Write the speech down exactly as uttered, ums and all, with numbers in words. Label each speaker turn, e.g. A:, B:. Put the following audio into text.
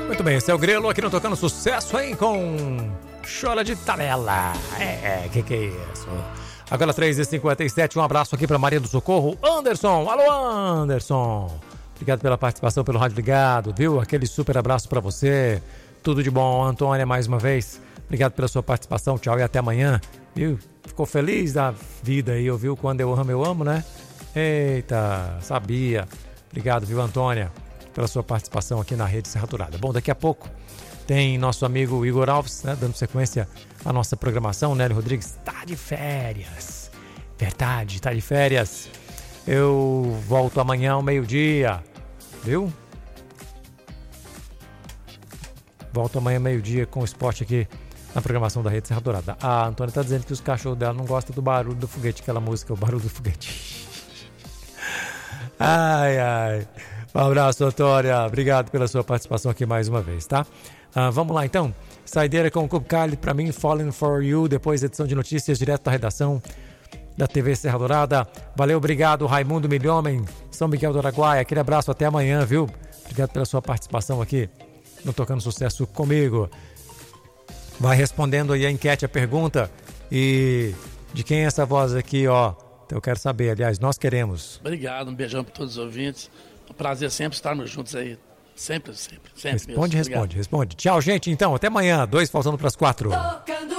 A: Muito bem, esse é o Grelo aqui no Tocando Sucesso, hein? Com Chora de Tabela. É, que que é isso? Agora três e cinquenta e sete, um abraço aqui para Maria do Socorro. Anderson, alô Anderson. Obrigado pela participação, pelo rádio ligado, viu? Aquele super abraço para você. Tudo de bom, Antônia, mais uma vez. Obrigado pela sua participação, tchau e até amanhã, viu? Ficou feliz da vida aí, ouviu? Quando eu amo, eu amo, né? Eita, sabia. Obrigado, viu, Antônia, pela sua participação aqui na Rede Serra Dourada. Bom, daqui a pouco tem nosso amigo Igor Alves, né, dando sequência à nossa programação. Nélio Rodrigues está de férias. Verdade, está de férias. Eu volto amanhã ao meio-dia, viu? Volto amanhã ao meio-dia com o esporte aqui na programação da Rede Serra Dourada. A Antônia está dizendo que os cachorros dela não gostam do barulho do foguete, aquela música, o barulho do foguete. Ai, ai. Um abraço, Antônia. Obrigado pela sua participação aqui mais uma vez, tá? Ah, vamos lá, então. Saideira com o Cup Cali, pra mim, Falling For You, depois edição de notícias direto da redação da T V Serra Dourada. Valeu, obrigado, Raimundo Milhomem, São Miguel do Araguaia. Aquele abraço, até amanhã, viu? Obrigado pela sua participação aqui no Tocando Sucesso comigo. Vai respondendo aí a enquete, a pergunta. E de quem é essa voz aqui, ó? Eu quero saber, aliás, nós queremos.
B: Obrigado, um beijão para todos os ouvintes. Um prazer sempre estarmos juntos aí. Sempre, sempre, sempre.
A: Responde,
B: mesmo.
A: responde, responde. Tchau, gente, então. Até amanhã. Dois faltando para as quatro.